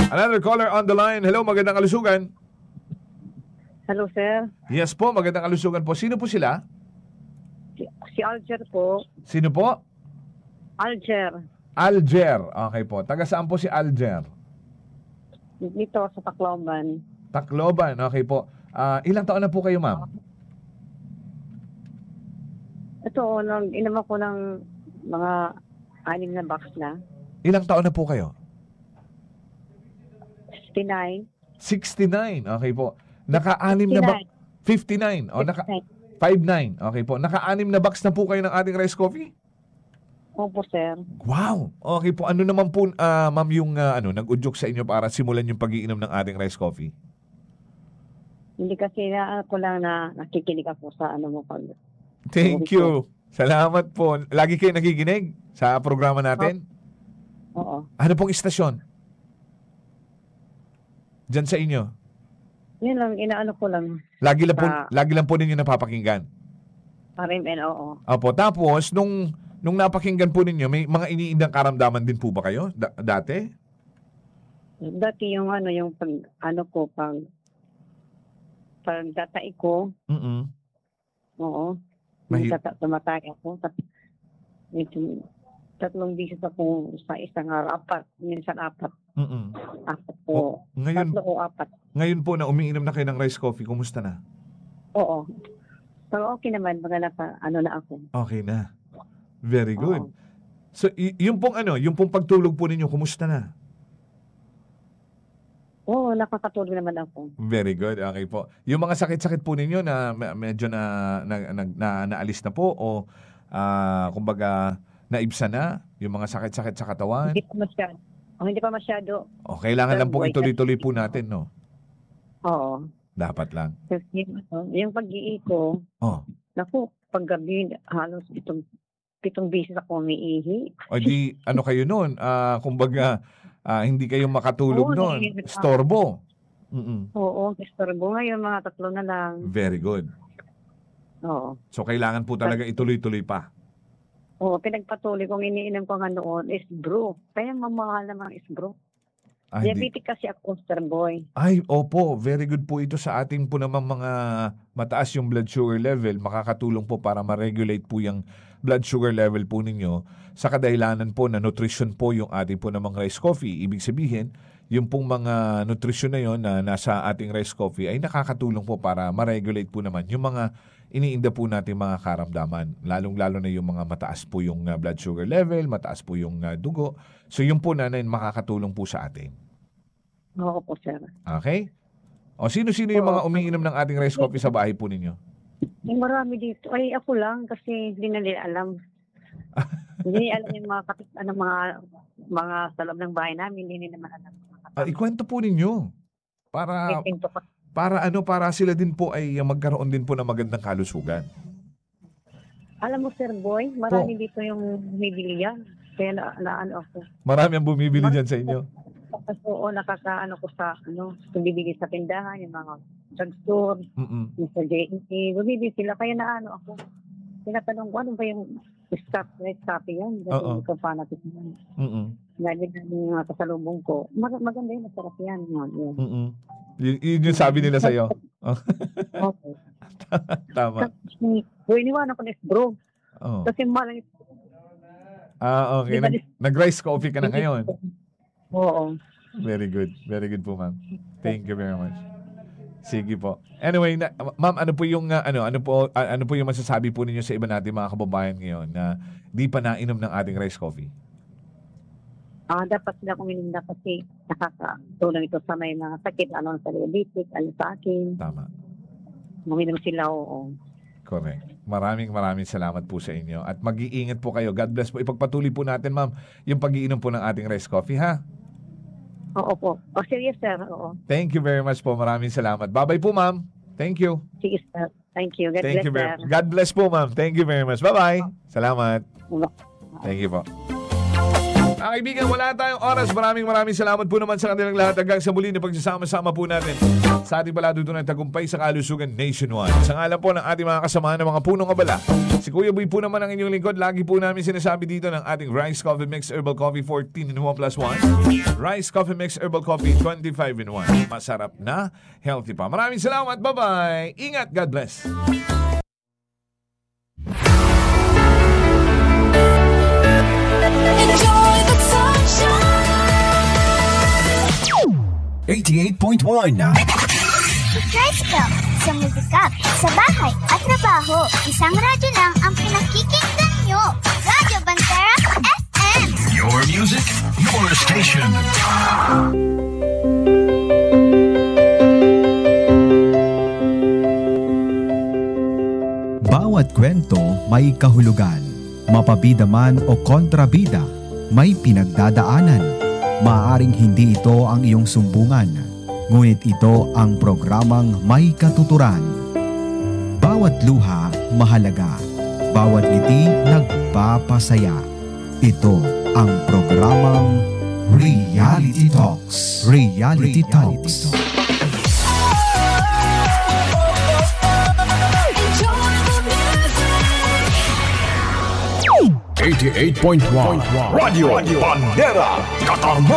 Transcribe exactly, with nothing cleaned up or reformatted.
Another caller on the line. Hello, magandang kalusugan. Hello, sir. Yes po, magandang kalusugan po. Sino po sila? Si, si Alger po. Sino po? Alger. Alger. Okay po. Taga saan po si Alger? Dito sa Tacloban. Tacloban. Okay po. Ah, ilang taon na po kayo, ma'am? Ito, nang inom ako ng mga anim na box na. Ilang taon na po kayo? sixty-nine. sixty-nine. Okay po. Naka-anim na box. fifty-nine. O, naka fifty-nine. Okay po. Naka-anim na box na po kayo ng ating rice coffee? Opo, sir. Wow. Okay po. Ano naman po, ah, ma'am, yung ah, ano, nag-udyok sa inyo para simulan yung pag-iinom ng ating rice coffee? Hindi kasi na ako lang na nakikinig ako sa ano mo pag... Thank you. Salamat po. Lagi kayo nakikinig sa programa natin? Oo. Ano pong istasyon? Diyan sa inyo? Yun lang, inaano ko lang. Lagi lang po, Sa- lagi lang po ninyo napapakinggan. R M N, oo. Opo. Tapos, nung, nung napakinggan po ninyo, may mga iniindang karamdaman din po ba kayo da- dati? Dati yung ano, yung pag, ano ko, pag, pag tatay ko, Mm-mm. oo. Mahi- Yung tata, tumatay ako. Tat, ito, tatlong bisis ako sa isang araw, apat, minsan apat. Mm-mm. Apat po. Ngayon, Tatlo o apat. ngayon po na umiinom na kayo ng rice coffee, kumusta na? Oo. Pero okay naman, mga napa, ano na ako. Okay na. Very good. Oo. So, y- yung pong ano, yung pong pagtulog po ninyo, kumusta na? Oo, nakakatulog naman ako. Very good. Okay po. Yung mga sakit-sakit po ninyo na me- medyo na, na, na, na naalis na po o ah, kumbaga naibsa na yung mga sakit-sakit sa katawan? Hindi pa masyado. Oh, hindi pa masyado. O kailangan lang pong ituloy-tuloy po natin, no? Oo. Dapat lang. Kasi yung, ano, yung pag-ii ko, Oh. naku, paggabi, halos pitong, pitong bisis ako umiihi. O di, ano kayo noon? Ah, kumbaga, ah, hindi kayo makatulog Oo, noon. naiinip ako. Storbo. Mm-mm. Oo, istorbo ngayon, mga tatlo na lang. Very good. Oo. So, kailangan po talaga ituloy-tuloy pa. Oo, pinagpatuloy kong iniinom ko nga noon is brew. Kaya mamahal naman is brew. Ah, hindi. Diabetic kasi ako, Sir Boy. Ay, opo. Very good po ito sa ating po naman mga mataas yung blood sugar level. Makakatulong po para ma-regulate po yung blood sugar level po ninyo sa kadahilanan po na nutrition po yung ating po namang rice coffee. Ibig sabihin, yung pong mga nutrition na yon na nasa ating rice coffee ay nakakatulong po para ma-regulate po naman yung mga iniinda po natin mga karamdaman. Lalong-lalo na yung mga mataas po yung uh, blood sugar level, mataas po yung uh, dugo. So yung po na makakatulong po sa atin. Oo po, sir. Okay? O sino-sino yung mga umiinom ng ating rice coffee sa bahay po ninyo? Yung marami dito. Ay, ako lang kasi hindi na nila alam. Hindi nila alam yung mga kapit, ano, mga, mga sa loob ng bahay namin. Hindi nila naman alam. Ah, ikwento po ninyo. Para, Pinto ko. para ano, para sila din po ay magkaroon din po ng magandang kalusugan. Alam mo, Sir Boy, marami dito yung bibiliya. Kaya na, na ano ako. Marami ang bumibili dyan sa inyo. Tapos oo, nakakaano ko sa, ano, bibili sa tindahan, yung mga drugstore, Mm-mm. yung sa J and K. Bumibili sila. Kaya na ano ako. Tinatanong ko, ano ba yung stop, right stop yan? Kasi Oo. hindi ko fanatic yan. Mm-mm. Lagi na yung mga kasalubong ko. Mag- maganda yun, masarap yan. Yan, yan. Mm-mm. Y- yun yung sabi nila sa'yo. Okay. Tama. So, iniwanan ko na is bro. Oh. Kasi mahal. Ah, okay. Nag- nag-rice coffee ka na ngayon. Oo. Very good. Very good po, ma'am. Thank you very much. Sige po. Anyway, na, ma'am, ano po yung uh, ano ano po uh, ano po yung masasabi po ninyo sa iba nating mga kababayan ngayon na di pa nainom ng ating rice coffee? Ah, dapat sila kung ininda kasi nakakatulong ito sa may mga sakit, ano sa diabetes, ano sa akin. Tama. Uminom sila, oo. Correct. Maraming maraming salamat po sa inyo. At mag-iingat po kayo. God bless po. Ipagpatuloy po natin, ma'am, yung pag-iinom po ng ating rice coffee, ha? Oo po. O, serious, sir. Oo. Thank you very much po. Maraming salamat. Bye-bye po, ma'am. Thank you. Sige, sir. Thank you. God Thank bless, you very sir. God bless po, ma'am. Thank you very much. Bye-bye. Salamat. Thank you po. Mga kaibigan, wala tayong oras. Maraming maraming salamat po naman sa kanilang lahat. Hanggang sa muli na pagsasama-sama po natin sa ating palatuntunan tagumpay sa kalusugan nationwide. Sa ngalan po ng ating mga kasamahan ng mga punong abala, si Kuya Boy po naman ang inyong lingkod. Lagi po namin sinasabi dito ng ating Rice Coffee Mix Herbal Coffee fourteen in one plus one. Rice Coffee Mix Herbal Coffee twenty-five in one. Masarap na, healthy pa. Maraming salamat. Bye-bye. Ingat. God bless. Enjoy the sunshine. eighty-eight point one. Tricycle, sa musika, sa bahay at trabaho, isang radyo lang ang pinakikinggan nyo. Radyo Bandera F M. Your music, your station. Bawat kwento may kahulugan. Mapabida man o kontrabida, may pinagdadaanan. Maaring hindi ito ang iyong sumbungan, ngunit ito ang programang may katuturan. Bawat luha mahalaga, bawat ngiti nagpapasaya. Ito ang programang Reality Talks. Reality Talks. Enjoy the music. eighty-eight point one. Radio Bandera, Katarma.